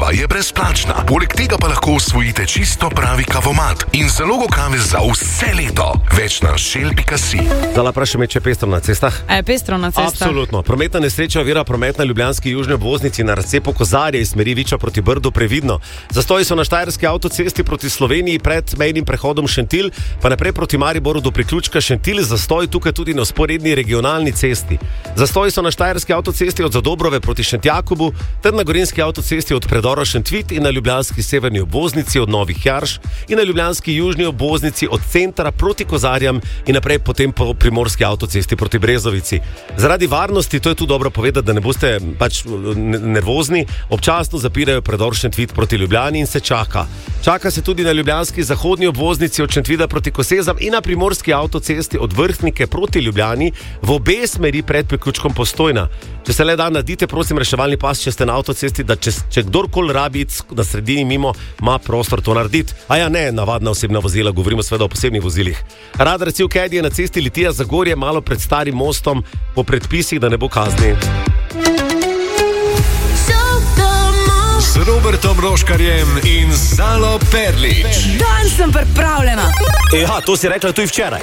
kava je brezplačna. Poleg tega pa lahko osvojite čisto pravi kavomat in zalogo kave za vse leto. Več na shell.si. Zdaj vprašam, če je pestro na cestah? A je pestro na cestah? Absolutno. Prometna nesreča ovira promet na ljubljanski južni obvoznici na razcepu Kozarje iz smeri Viča proti Brdu previdno. Zastoji so na štajerski avtocesti proti Sloveniji pred mejnim prehodom Šentilj, pa naprej proti Mariboru do priključka Šentilj, zastoj tukaj tudi na vzporedni regionalni cesti. Zastoji so na štajerski avtocesti od Zadobrove proti Šentjakobu, ter na gorenjski avtocesti od predora Šentvit in na ljubljanski severni obvoznici od Novih Jarš in na ljubljanski južni obvoznici od centra proti Kozarjam in naprej potem po primorski avtocesti proti Brezovici. Zaradi varnosti, to je tu dobro povedati, da ne boste nervozni, občasno zapirajo predor Šentvit proti Ljubljani in se čaka. Čaka se tudi na ljubljanski zahodni obvoznici od Šentvida proti Kosezam in na primorski avtocesti od Vrhnike proti Ljubljani v obe smeri pred priključkom Postojna. Če se le da, naredite prosim reševalni pas, če ste na avtocesti, da če kdorkoli rabi na sredini mimo, ima prostor to narediti. A ja, ne navadna osebna vozila, govorimo seveda o posebnih vozilih. Radar Civ Kedi je na cesti Litija Zagorje, malo pred starim mostom, po predpisih, da ne bo kazni. Z Robertom Roškarjem in Zalo Perlič. Dan sem pripravljena. Ja, to si rekla tudi včeraj.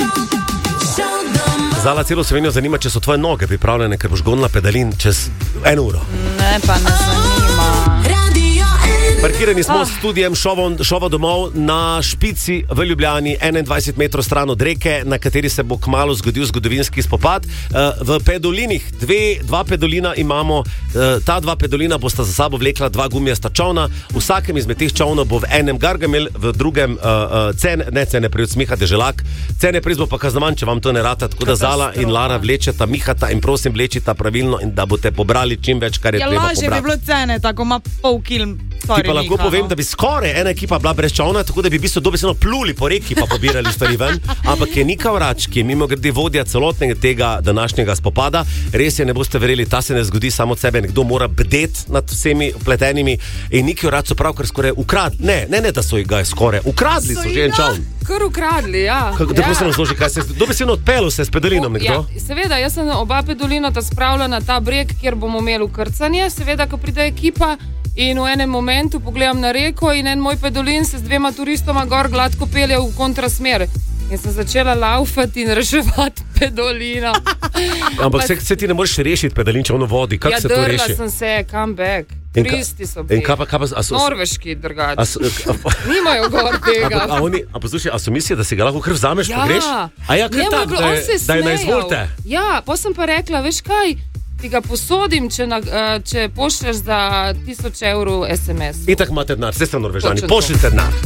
Zala, celo Slovenijo zanima, če so tvoje noge pripravljene, ker boš gonila pedalin čez 1 uro. Ne, pa ne zanima. Parkirani smo s studijem šova domov na Špici v Ljubljani, 21 metrov stran od reke, na kateri se bo kmalu zgodil zgodovinski spopad. V pedolinih, dva pedolina imamo, ta dva pedolina bosta za sabo vlekla 2 gumijasta čovna, vsakem izmed teh čovnov bo v enem Gargamel, v drugem cene prej odsmihate želak, cene prej bo pa kaznovan, če vam to ne rata, tako da Zala in Lara vlečeta, mihata in prosim vlečita pravilno in da boste pobrali čim več, kar je treba pobrati. Ja, lažje bi bilo cene, tako ima pol kil. Ti pa lahko povem, da bi skoraj ena ekipa bila brez čovna, tako da bi v bistvu dobesedno pluli po reki pa pobirali stvari ven, ampak je Nika Vrač, ki je mimogrede vodja celotnega tega današnjega spopada, res je, ne boste verjeli, ta se ne zgodi samo od sebe, nekdo mora bdeti nad vsemi vpletenimi in Niki Vrač so pravkar skoraj ukradli, ne, da so ga skoraj ukradli, so že en čovn. Kar ukradli, ja. Tako se nam zloži, kaj se dobesedno odpelo se s pedalinom nekdo? Ja, seveda, jaz sem oba pedolina spravila na ta breg, kjer bomo imeli ukrcanje, seveda, ko pride ekipa. In v enem momentu pogledam na reko in en moj pedolin se z 2 turistoma gor gladko pelje v kontrasmer. In sem začela laufati in reševati pedolina. Ampak se ti ne moreš rešiti pedolin, če ono vodi. Kako se to reši? Ja, drla sem se, come back. Turisti so bili. Norveški drgač. Nimajo gor tega. A poslušaj, a so misli, da si ga lahko kar vzameš, pogreš? A ja, kar tak, da je na izvolte. Ja, pa sem pa rekla, veš kaj, ti ga posodim, če pošlješ za 1000 evrov SMS. Itak imate denar, zdaj ste Norvežani, pošljite denar.